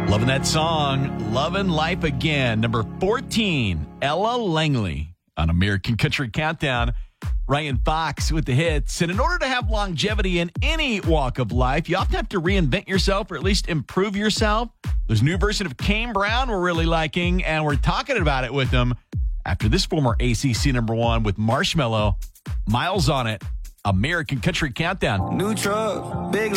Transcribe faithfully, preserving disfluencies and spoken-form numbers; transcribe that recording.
Loving that song, Loving Life Again. Number fourteen, Ella Langley on American Country Countdown. Ryan Fox with the hits. And in order to have longevity in any walk of life, you often have to reinvent yourself or at least improve yourself. There's a new version of Kane Brown we're really liking, and we're talking about it with him after this former A C C number one with Marshmello. Miles on it. American Country Countdown. New truck, big